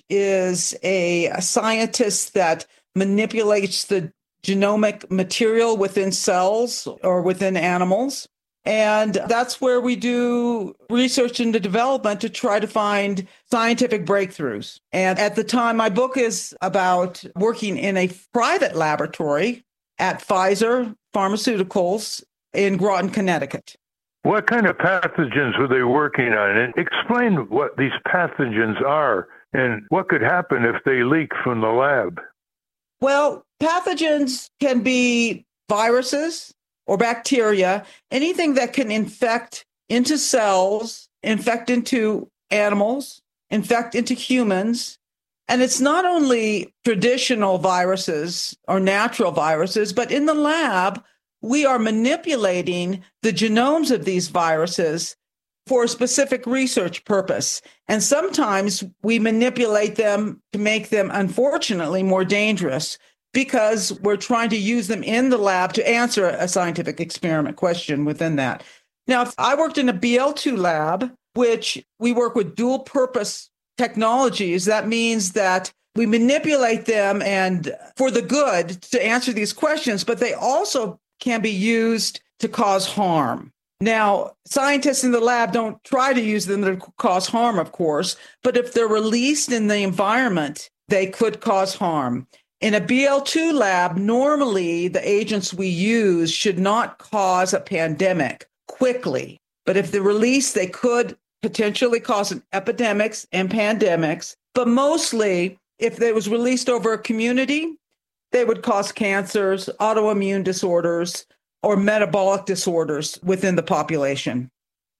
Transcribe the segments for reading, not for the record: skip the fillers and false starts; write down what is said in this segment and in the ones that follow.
is a scientist that manipulates the genomic material within cells or within animals. And that's where we do research into development to try to find scientific breakthroughs. And at the time, my book is about working in a private laboratory at Pfizer Pharmaceuticals in Groton, Connecticut. What kind of pathogens were they working on? And explain what these pathogens are and what could happen if they leak from the lab. Well, pathogens can be viruses or bacteria, anything that can infect into cells, infect into animals, infect into humans. And it's not only traditional viruses or natural viruses, but in the lab, we are manipulating the genomes of these viruses for a specific research purpose. And sometimes we manipulate them to make them, unfortunately, more dangerous because we're trying to use them in the lab to answer a scientific experiment question within that. Now, I worked in a BL2 lab, which we work with dual purpose technologies. That means that we manipulate them and for the good to answer these questions, but they also can be used to cause harm. Now, scientists in the lab don't try to use them to cause harm, of course, but if they're released in the environment, they could cause harm. In a BL2 lab, normally the agents we use should not cause a pandemic quickly, but if they're released, they could potentially cause epidemics and pandemics, but mostly if they was released over a community, they would cause cancers, autoimmune disorders, or metabolic disorders within the population.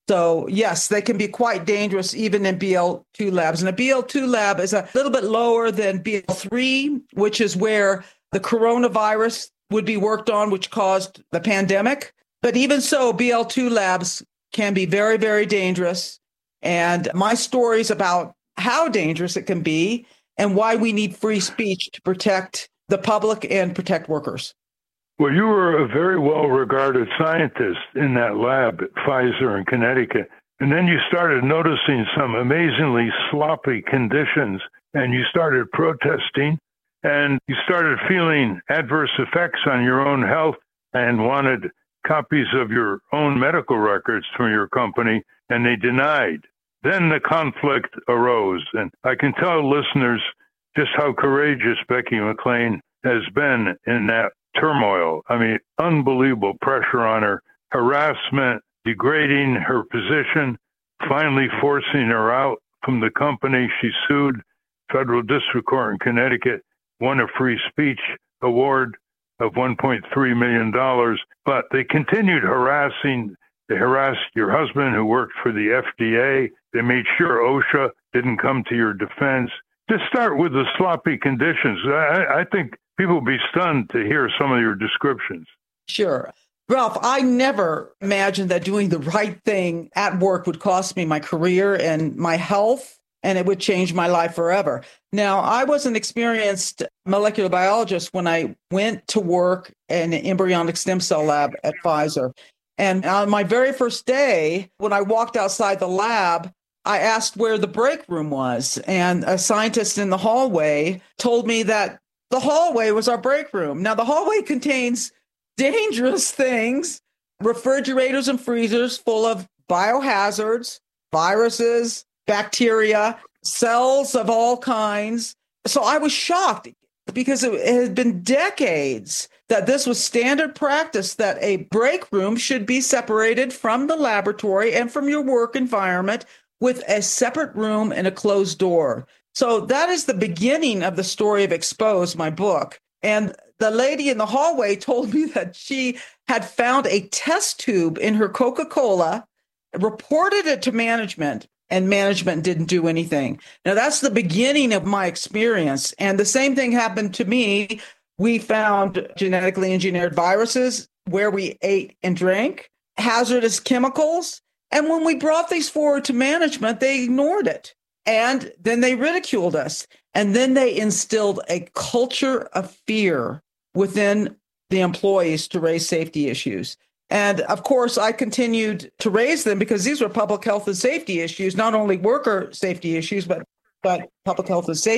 So yes, they can be quite dangerous even in BL2 labs. And a BL2 lab is a little bit lower than BL3, which is where the coronavirus would be worked on, which caused the pandemic. But even so, BL2 labs can be very, very dangerous. And my story is about how dangerous it can be and why we need free speech to protect the public and protect workers. Well, you were a very well-regarded scientist in that lab at Pfizer in Connecticut. And then you started noticing some amazingly sloppy conditions, and you started protesting, and you started feeling adverse effects on your own health and wanted copies of your own medical records from your company, and they denied. Then the conflict arose, and I can tell listeners just how courageous Becky McLean has been in that turmoil. I mean, unbelievable pressure on her, harassment, degrading her position, finally forcing her out from the company. She sued Federal District Court in Connecticut, won a free speech award of $1.3 million, but they continued harassing. They harassed your husband who worked for the FDA. They made sure OSHA didn't come to your defense. Just start with the sloppy conditions. I think people will be stunned to hear some of your descriptions. Sure. Ralph, I never imagined that doing the right thing at work would cost me my career and my health, and it would change my life forever. Now, I was an experienced molecular biologist when I went to work in an embryonic stem cell lab at Pfizer. And on my very first day, when I walked outside the lab, I asked where the break room was. And a scientist in the hallway told me that the hallway was our break room. Now, the hallway contains dangerous things, refrigerators and freezers full of biohazards, viruses, bacteria, cells of all kinds. So I was shocked because it had been decades that this was standard practice, that a break room should be separated from the laboratory and from your work environment with a separate room and a closed door. So that is the beginning of the story of Exposed, my book. And the lady in the hallway told me that she had found a test tube in her Coca-Cola, reported it to management, and management didn't do anything. Now, that's the beginning of my experience. And the same thing happened to me. We found genetically engineered viruses where we ate and drank, hazardous chemicals. And when we brought these forward to management, they ignored it. And then they ridiculed us. And then they instilled a culture of fear within the employees to raise safety issues. And of course, I continued to raise them because these were public health and safety issues, not only worker safety issues, but public health and safety.